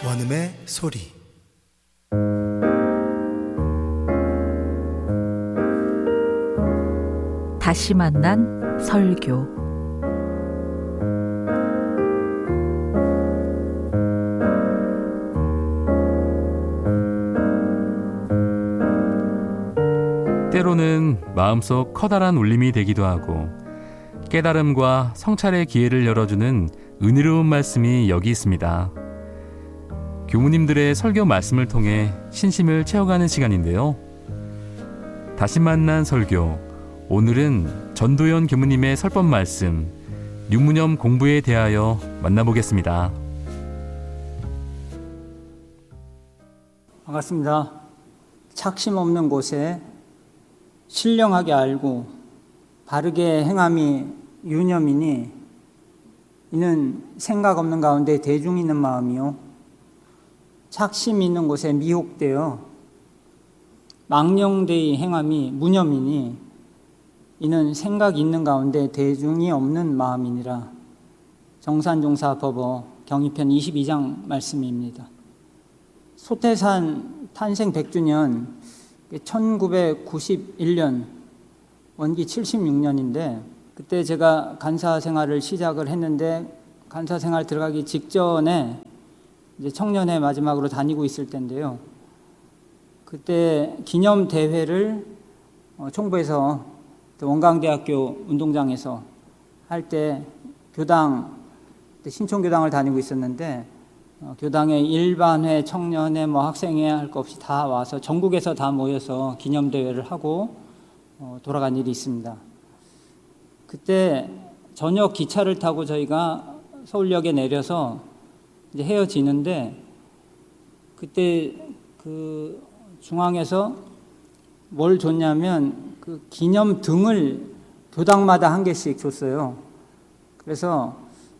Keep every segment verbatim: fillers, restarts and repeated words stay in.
원음의 소리. 다시 만난 설교. 때로는 마음속 커다란 울림이 되기도 하고 깨달음과 성찰의 기회를 열어주는 은혜로운 말씀이 여기 있습니다. 교무님들의 설교 말씀을 통해 신심을 채워가는 시간인데요. 다시 만난 설교, 오늘은 전도연 교무님의 설법 말씀 유무념 공부에 대하여 만나보겠습니다. 반갑습니다. 착심 없는 곳에 신령하게 알고 바르게 행함이 유념이니 이는 생각 없는 가운데 대중 있는 마음이요 착심 있는 곳에 미혹되어 망령되이 행함이 무념이니 이는 생각 있는 가운데 대중이 없는 마음이니라. 정산종사법어 경이편 이십이 장 말씀입니다. 소태산 탄생 백 주년 천구백구십일 년 원기 칠십육 년인데 그때 제가 간사 생활을 시작을 했는데 간사 생활 들어가기 직전에 이제 청년회 마지막으로 다니고 있을 때인데요. 그때 기념 대회를 총부에서 원광대학교 운동장에서 할 때 교당 신촌교당을 다니고 있었는데 어, 교당의 일반회, 청년회, 뭐 학생회 할 거 없이 다 와서 전국에서 다 모여서 기념대회를 하고 어, 돌아간 일이 있습니다. 그때 저녁 기차를 타고 저희가 서울역에 내려서 이제 헤어지는데 그때 그 중앙에서 뭘 줬냐면 그 기념 등을 교당마다 한 개씩 줬어요. 그래서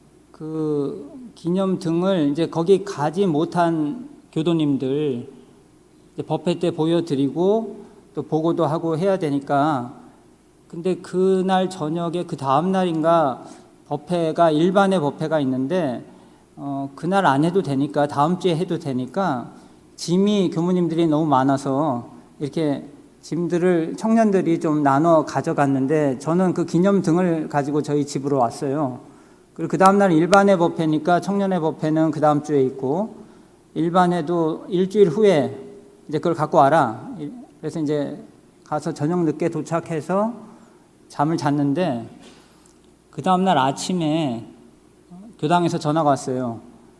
그 기념 등을 이제 거기 가지 못한 교도님들 이제 법회 때 보여드리고 또 보고도 하고 해야 되니까 근데 그날 저녁에 그 다음 날인가 법회가 일반의 법회가 있는데 어 그날 안 해도 되니까 다음 주에 해도 되니까 짐이 교무님들이 너무 많아서 이렇게 짐들을 청년들이 좀 나눠 가져갔는데 저는 그 기념 등을 가지고 저희 집으로 왔어요. 그리고 그 다음날 일반회 법회니까 청년회 법회는 그 다음 주에 있고 일반회도 일주일 후에 이제 그걸 갖고 와라. 그래서 이제 가서 저녁 늦게 도착해서 잠을 잤는데 그 다음날 아침에 교당에서 전화가 왔어요.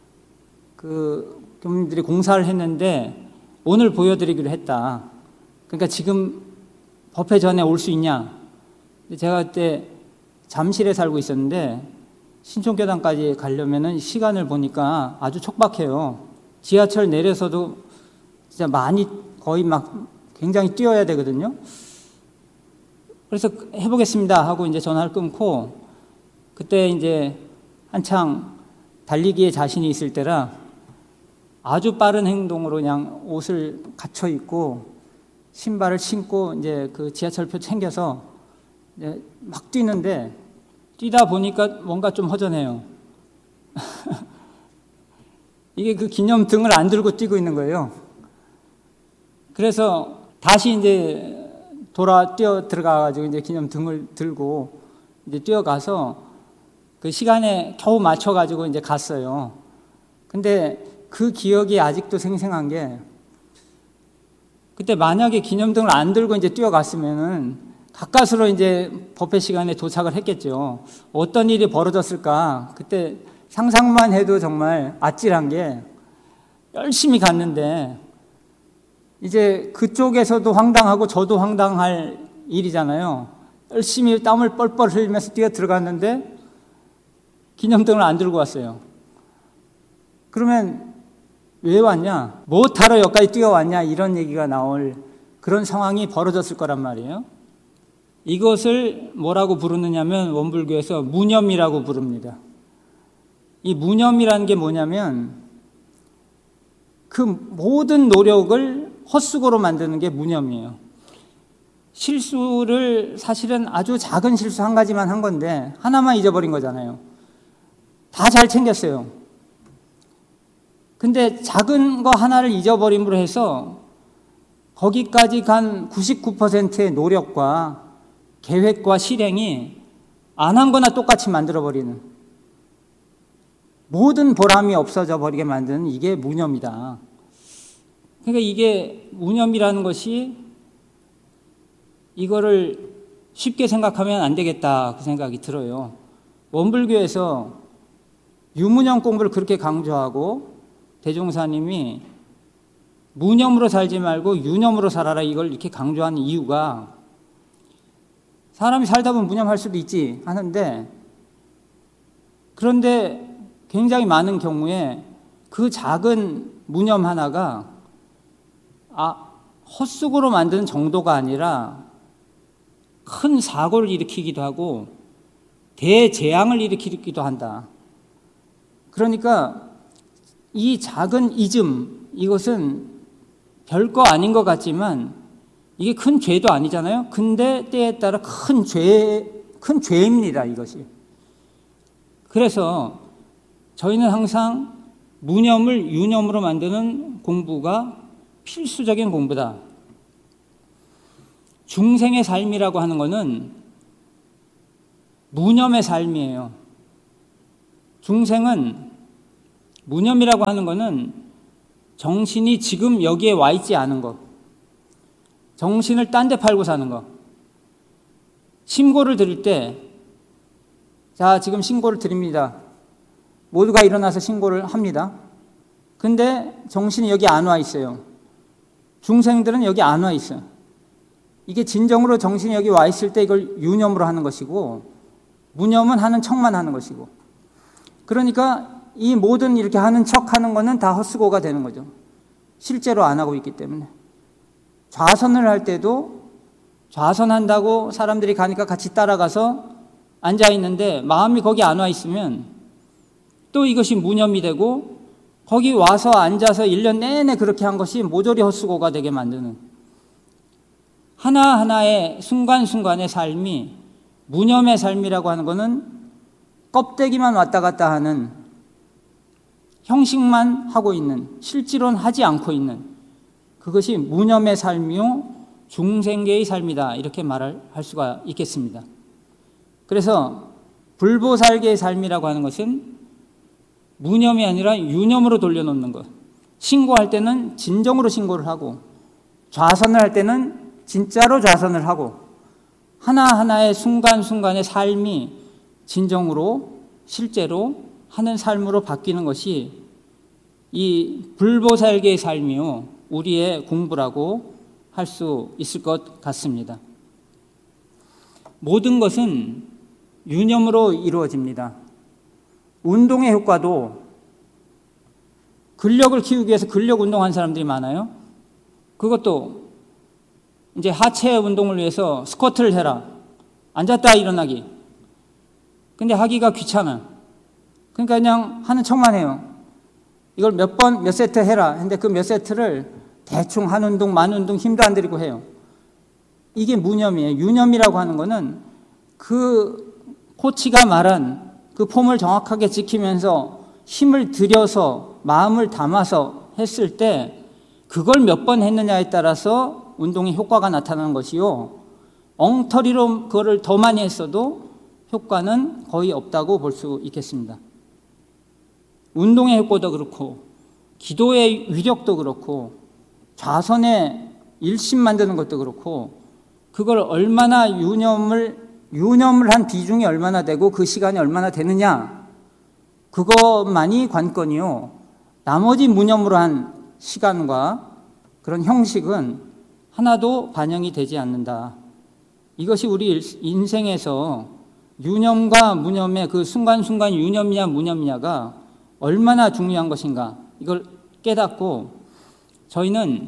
그 교무님들이 공사를 했는데 오늘 보여드리기로 했다. 그러니까 지금 법회 전에 올 수 있냐? 제가 그때 잠실에 살고 있었는데 신촌교당까지 가려면은 시간을 보니까 아주 촉박해요. 지하철 내려서도 진짜 많이 거의 막 굉장히 뛰어야 되거든요. 그래서 해보겠습니다 하고 이제 전화를 끊고 그때 이제 한창 달리기에 자신이 있을 때라 아주 빠른 행동으로 그냥 옷을 갖춰 입고 신발을 신고 이제 그 지하철표 챙겨서 이제 막 뛰는데 뛰다 보니까 뭔가 좀 허전해요. 이게 그 기념 등을 안 들고 뛰고 있는 거예요. 그래서 다시 이제 돌아 뛰어 들어가가지고 이제 기념 등을 들고 이제 뛰어가서 그 시간에 겨우 맞춰가지고 이제 갔어요. 근데 그 기억이 아직도 생생한 게 그때 만약에 기념등을 안 들고 이제 뛰어갔으면은 가까스로 이제 법회 시간에 도착을 했겠죠. 어떤 일이 벌어졌을까? 그때 상상만 해도 정말 아찔한 게 열심히 갔는데 이제 그쪽에서도 황당하고 저도 황당할 일이잖아요. 열심히 땀을 뻘뻘 흘리면서 뛰어 들어갔는데 기념등을 안 들고 왔어요. 그러면 왜 왔냐? 뭐 타러 여기까지 뛰어왔냐? 이런 얘기가 나올 그런 상황이 벌어졌을 거란 말이에요. 이것을 뭐라고 부르느냐면 원불교에서 무념이라고 부릅니다. 이 무념이라는 게 뭐냐면 그 모든 노력을 헛수고로 만드는 게 무념이에요. 실수를 사실은 아주 작은 실수 한 가지만 한 건데 하나만 잊어버린 거잖아요. 다 잘 챙겼어요. 근데 작은 거 하나를 잊어버림으로 해서 거기까지 간 구십구 퍼센트의 노력과 계획과 실행이 안 한 거나 똑같이 만들어버리는, 모든 보람이 없어져 버리게 만드는 이게 무념이다. 그러니까 이게 무념이라는 것이, 이거를 쉽게 생각하면 안 되겠다 그 생각이 들어요. 원불교에서 유무념 공부를 그렇게 강조하고 대종사님이 무념으로 살지 말고 유념으로 살아라 이걸 이렇게 강조하는 이유가, 사람이 살다 보면 무념할 수도 있지 하는데, 그런데 굉장히 많은 경우에 그 작은 무념 하나가 아, 헛수고로 만드는 정도가 아니라 큰 사고를 일으키기도 하고 대재앙을 일으키기도 한다. 그러니까 이 작은 이즘, 이것은 별거 아닌 것 같지만 이게 큰 죄도 아니잖아요. 근데 때에 따라 큰 죄, 큰 죄입니다, 이것이. 그래서 저희는 항상 무념을 유념으로 만드는 공부가 필수적인 공부다. 중생의 삶이라고 하는 것은 무념의 삶이에요. 중생은, 무념이라고 하는 것은 정신이 지금 여기에 와 있지 않은 것, 정신을 딴 데 팔고 사는 것. 신고를 드릴 때, 자, 지금 신고를 드립니다. 모두가 일어나서 신고를 합니다. 근데 정신이 여기 안 와 있어요. 중생들은 여기 안 와 있어요. 이게 진정으로 정신이 여기 와 있을 때 이걸 유념으로 하는 것이고, 무념은 하는 척만 하는 것이고. 그러니까 이 모든 이렇게 하는 척 하는 거는 다 헛수고가 되는 거죠. 실제로 안 하고 있기 때문에. 좌선을 할 때도 좌선한다고 사람들이 가니까 같이 따라가서 앉아 있는데 마음이 거기 안 와 있으면 또 이것이 무념이 되고, 거기 와서 앉아서 일 년 내내 그렇게 한 것이 모조리 헛수고가 되게 만드는, 하나하나의 순간순간의 삶이 무념의 삶이라고 하는 것은 껍데기만 왔다 갔다 하는, 형식만 하고 있는, 실제로는 하지 않고 있는, 그것이 무념의 삶이요 중생계의 삶이다, 이렇게 말을 할 수가 있겠습니다. 그래서 불보살계의 삶이라고 하는 것은 무념이 아니라 유념으로 돌려놓는 것. 신고할 때는 진정으로 신고를 하고, 좌선을 할 때는 진짜로 좌선을 하고, 하나하나의 순간순간의 삶이 진정으로 실제로 하는 삶으로 바뀌는 것이 이 불보살계의 삶이요 우리의 공부라고 할 수 있을 것 같습니다. 모든 것은 유념으로 이루어집니다. 운동의 효과도, 근력을 키우기 위해서 근력 운동하는 사람들이 많아요. 그것도 이제 하체 운동을 위해서 스쿼트를 해라, 앉았다 일어나기. 근데 하기가 귀찮아. 그러니까 그냥 하는 척만 해요. 이걸 몇 번, 몇 세트 해라. 근데 그 몇 세트를 대충 한 운동, 만 운동 힘도 안 들이고 해요. 이게 무념이에요. 유념이라고 하는 거는 그 코치가 말한 그 폼을 정확하게 지키면서 힘을 들여서 마음을 담아서 했을 때 그걸 몇 번 했느냐에 따라서 운동의 효과가 나타나는 것이요, 엉터리로 그거를 더 많이 했어도 효과는 거의 없다고 볼 수 있겠습니다. 운동의 효과도 그렇고, 기도의 위력도 그렇고, 좌선의 일심 만드는 것도 그렇고, 그걸 얼마나 유념을 유념을 한 비중이 얼마나 되고 그 시간이 얼마나 되느냐, 그것만이 관건이요, 나머지 무념으로 한 시간과 그런 형식은 하나도 반영이 되지 않는다. 이것이 우리 인생에서 유념과 무념의 그 순간순간 유념이냐 무념이냐가 얼마나 중요한 것인가, 이걸 깨닫고 저희는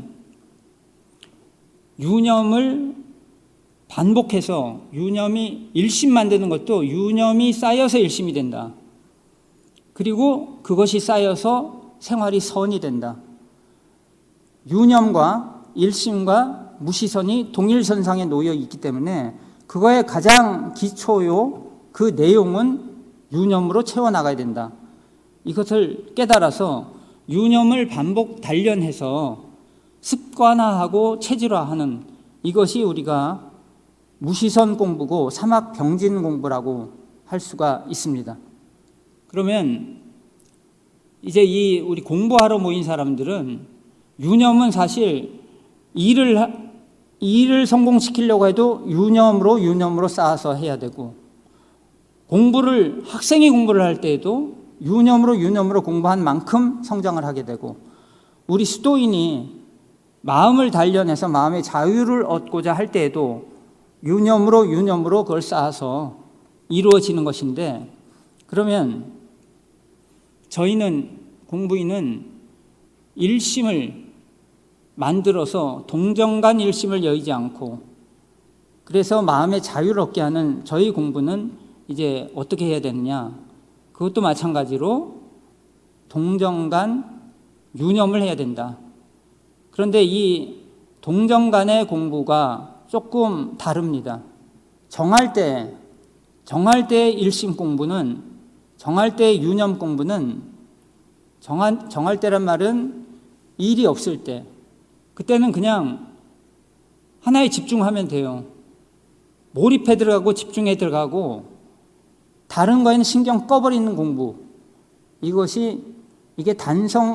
유념을 반복해서, 유념이 일심 만드는 것도 유념이 쌓여서 일심이 된다. 그리고 그것이 쌓여서 생활이 선이 된다. 유념과 일심과 무시선이 동일선상에 놓여 있기 때문에 그거의 가장 기초요, 그 내용은 유념으로 채워나가야 된다. 이것을 깨달아서 유념을 반복 단련해서 습관화하고 체질화하는 이것이 우리가 무시선 공부고 사막병진 공부라고 할 수가 있습니다. 그러면 이제 이 우리 공부하러 모인 사람들은 유념은 사실 일을 일을 성공시키려고 해도 유념으로 유념으로 쌓아서 해야 되고, 공부를 학생이 공부를 할 때에도 유념으로 유념으로 공부한 만큼 성장을 하게 되고, 우리 수도인이 마음을 단련해서 마음의 자유를 얻고자 할 때에도 유념으로 유념으로 그걸 쌓아서 이루어지는 것인데, 그러면 저희는 공부인은 일심을 만들어서 동정간 일심을 여의지 않고, 그래서 마음의 자유를 얻게 하는 저희 공부는 이제 어떻게 해야 되느냐, 그것도 마찬가지로 동정간 유념을 해야 된다. 그런데 이 동정간의 공부가 조금 다릅니다. 정할 때 정할 때 일심 공부는, 정할 때 유념 공부는, 정한, 정할 때란 말은 일이 없을 때, 그때는 그냥 하나에 집중하면 돼요. 몰입해 들어가고 집중해 들어가고 다른 거에는 신경 꺼버리는 공부, 이것이 이게 단성